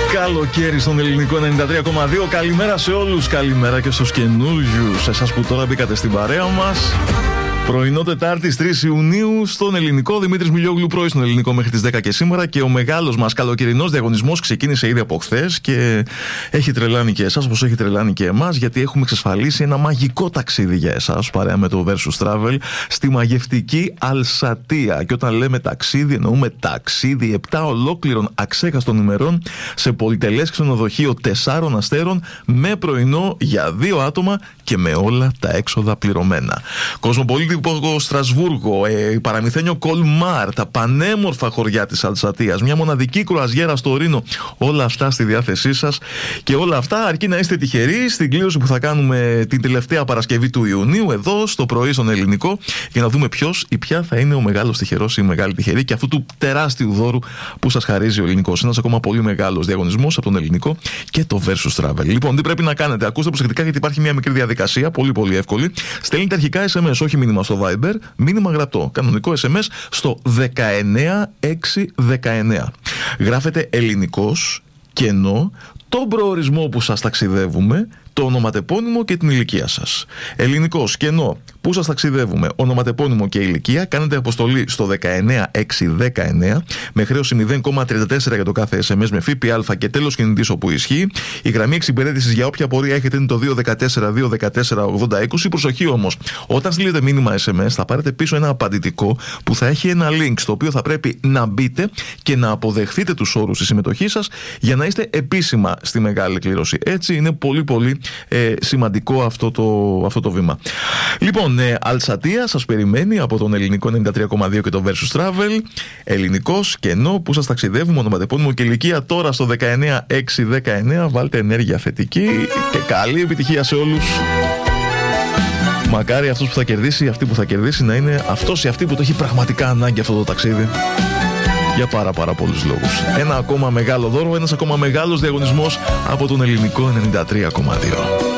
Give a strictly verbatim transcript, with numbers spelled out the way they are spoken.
Καλοκαίρι στον ελληνικό ενενήντα τρία κόμμα δύο. Καλημέρα σε όλους, καλημέρα και στους καινούριους, σε εσάς που τώρα μπήκατε στην παρέα μας. Πρωινό Τετάρτης τρεις Ιουνίου στον ελληνικό. Δημήτρης Μιλιόγλου πρωί στον ελληνικό μέχρι τις δέκα και σήμερα. Και ο μεγάλος μας καλοκαιρινός διαγωνισμός ξεκίνησε ήδη από χθες και έχει τρελάνει και εσάς όπως έχει τρελάνει και εμάς, γιατί έχουμε εξασφαλίσει ένα μαγικό ταξίδι για εσάς παρέα με το Versus Travel στη μαγευτική Αλσατία. Και όταν λέμε ταξίδι, εννοούμε ταξίδι επτά ολόκληρων αξέχαστων ημερών σε πολυτελές ξενοδοχείο τεσσάρων αστέρων με πρωινό για δύο άτομα και με όλα τα έξοδα πληρωμένα. Κοσμοπολίτη Στρασβούργο, ε, παραμυθένιο Κολμάρ, τα πανέμορφα χωριά της Αλσατίας, μια μοναδική κρουαζιέρα στο Ρήνο, όλα αυτά στη διάθεσή σας και όλα αυτά αρκεί να είστε τυχεροί στην κλήρωση που θα κάνουμε την τελευταία Παρασκευή του Ιουνίου εδώ στο πρωί στον ελληνικό, για να δούμε ποιος ή ποια θα είναι ο μεγάλος τυχερός ή η μεγάλη τυχερή και αυτού του τεράστιου δώρου που σας χαρίζει ο ελληνικός. Ένας ακόμα πολύ μεγάλος διαγωνισμός από τον ελληνικό και το Versus Travel. Λοιπόν, τι πρέπει να κάνετε? Ακούστε προσεκτικά, γιατί υπάρχει μια μικρή διαδικασία, πολύ πολύ εύκολη. Στέλνετε αρχικά ες εμ ες, όχι μήνυμα στο Viber, μήνυμα γραπτό, κανονικό ες εμ ες στο δεκαεννιά εξακόσια δεκαεννιά. Γράφετε ελληνικός, κενό, τον προορισμό που σας ταξιδεύουμε, το ονοματεπώνυμο και την ηλικία σας. Ελληνικός, κενό, πού σας ταξιδεύουμε, ονοματεπώνυμο και ηλικία. Κάνετε αποστολή στο δεκαεννιά εξακόσια δεκαεννιά με χρέωση μηδέν κόμμα τριάντα τέσσερα για το κάθε ες εμ ες με ΦΠΑ και τέλος κινητής όπου ισχύει. Η γραμμή εξυπηρέτησης για όποια απορία έχετε είναι το δύο ένα τέσσερα δύο ένα τέσσερα ογδόντα είκοσι. Προσοχή όμως, όταν στείλετε μήνυμα ες εμ ες θα πάρετε πίσω ένα απαντητικό που θα έχει ένα link στο οποίο θα πρέπει να μπείτε και να αποδεχθείτε τους όρους της συμμετοχής σας για να είστε επίσημα στη μεγάλη κλήρωση. Έτσι είναι πολύ πολύ ε, σημαντικό αυτό το, αυτό το βήμα. Λοιπόν, ε, Αλσατία σας περιμένει από τον ελληνικό ενενήντα τρία κόμμα δύο και το Versus Travel. Ελληνικός, κενό, που σας ταξιδεύουμε, ονοματεπώνυμο και ηλικία τώρα στο δεκαεννιά εξακόσια δεκαεννιά. Βάλτε ενέργεια θετική και καλή επιτυχία σε όλους. Μακάρι αυτός που θα κερδίσει, αυτή που θα κερδίσει να είναι αυτός ή αυτή που το έχει πραγματικά ανάγκη αυτό το ταξίδι. Για πάρα πάρα πολλούς λόγους. Ένα ακόμα μεγάλο δώρο, ένας ακόμα μεγάλος διαγωνισμός από τον ελληνικό ενενήντα τρία κόμμα δύο.